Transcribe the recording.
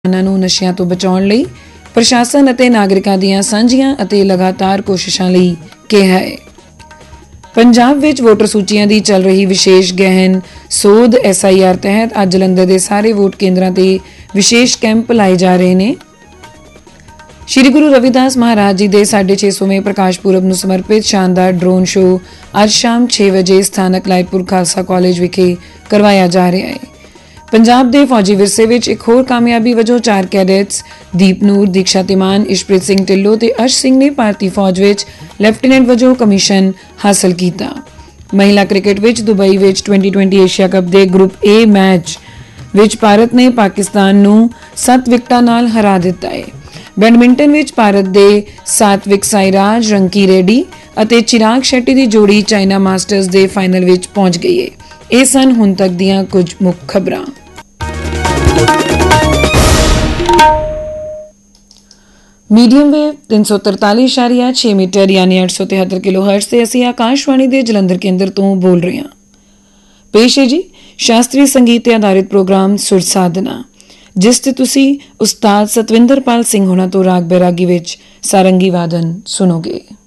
ਨੌਜਵਾਨਾਂ ਨੂੰ ਨਸ਼ਿਆਂ ਤੋਂ ਬਚਾਉਣ ਲਈ ਪ੍ਰਸ਼ਾਸਨ ਅਤੇ ਨਾਗਰਿਕਾਂ ਦੀਆਂ ਸਾਂਝੀਆਂ ਅਤੇ ਲਗਾਤਾਰ ਕੋਸ਼ਿਸ਼ਾਂ ਲਈ ਕਿਹਾ ਹੈ। ਪੰਜਾਬ ਵਿੱਚ ਵੋਟਰ ਸੂਚੀਆਂ ਦੀ ਚੱਲ ਰਹੀ ਵਿਸ਼ੇਸ਼ ਗਹਿਨ ਸੋਧ SIR ਤਹਿਤ ਅੱਜ ਜਲੰਧਰ ਦੇ ਸਾਰੇ ਵੋਟ ਕੇਂਦਰਾਂ ਤੇ ਵਿਸ਼ੇਸ਼ ਕੈਂਪ ਲਾਏ ਜਾ ਰਹੇ ਨੇ। ਸ਼੍ਰੀ ਗੁਰੂ ਰਵਿਦਾਸ ਮਹਾਰਾਜ ਜੀ ਦੇ 650ਵੇਂ ਪ੍ਰਕਾਸ਼ ਪੁਰਬ ਨੂੰ ਸਮਰਪਿਤ ਸ਼ਾਨਦਾਰ ਡਰੋਨ ਸ਼ੋਅ ਅੱਜ ਸ਼ਾਮ 6 ਵਜੇ ਸਥਾਨਕ ਲਾਇਤਪੁਰ ਖਾਲਸਾ ਕਾਲਜ ਵਿਖੇ ਕਰਵਾਇਆ ਜਾ ਰਿਹਾ ਹੈ। ਪੰਜਾਬ ਦੇ ਫੌਜੀ ਵਿਰਸੇ ਵਿੱਚ ਇੱਕ ਹੋਰ ਕਾਮਯਾਬੀ ਵਜੋਂ 4 ਕੈਡੇਟਸ ਦੀਪਨੂਰ, ਦੀਕਸ਼ਾ ਤਿਮਾਨ, ਇਸ਼ਪ੍ਰੀਤ ਸਿੰਘ ਢਿੱਲੋਂ ਤੇ ਅਰਸ਼ ਸਿੰਘ ਨੇ ਭਾਰਤੀ ਫੌਜ ਵਿੱਚ ਲੈਫਟੀਨੈਂਟ ਵਜੋਂ ਕਮਿਸ਼ਨ ਹਾਸਲ ਕੀਤਾ। ਮਹਿਲਾ ਕ੍ਰਿਕਟ ਵਿੱਚ ਦੁਬਈ ਵਿੱਚ 2020 ਏਸ਼ੀਆ ਕੱਪ ਦੇ ਗਰੁੱਪ A ਮੈਚ ਵਿੱਚ ਭਾਰਤ ਨੇ ਪਾਕਿਸਤਾਨ ਨੂੰ 7 ਵਿਕਟਾਂ ਨਾਲ ਹਰਾ ਦਿੱਤਾ ਹੈ। ਬੈਡਮਿੰਟਨ ਵਿੱਚ ਭਾਰਤ ਦੇ ਸਾਤਵਿਕ ਸਾਈਰਾਜ, ਰੰਕੀ ਰੈਡੀ ਅਤੇ ਚਿਰਾਗ ਸ਼ੈੱਟੀ ਦੀ ਜੋੜੀ ਚਾਈਨਾ ਮਾਸਟਰਸ ਦੇ ਫਾਈਨਲ ਵਿੱਚ ਪਹੁੰਚ ਗਈ ਹੈ। ਇਹ ਸਨ ਹੁਣ ਤੱਕ ਦੀਆਂ ਕੁਝ ਮੁੱਖ ਖਬਰਾਂ। ਮੀਡੀਅਮ ਵੇਵ 343.6 ਮੀਟਰ ਯਾਨੀ 873 ਕਿਲੋਹਰਟਜ਼ ਤੇ ਅਸੀਂ ਆਕਾਸ਼ਵਾਣੀ ਦੇ ਜਲੰਧਰ ਕੇਂਦਰ ਤੋਂ ਬੋਲ ਰਹੇ ਹਾਂ। ਪੇਸ਼ ਹੈ ਜੀ ਸ਼ਾਸਤਰੀ ਸੰਗੀਤ ਤੇ ਆਧਾਰਿਤ ਪ੍ਰੋਗਰਾਮ ਸੁਰ ਸਾਧਨਾ, ਜਿਸ ਤੇ ਤੁਸੀਂ ਉਸਤਾਦ ਸਤਵਿੰਦਰਪਾਲ ਸਿੰਘ ਹੋਣਾ ਤੋਂ ਰਾਗ ਬੈਰਾਗੀ ਵਿੱਚ ਸਾਰੰਗੀ ਵਾਦਨ ਸੁਣੋਗੇ।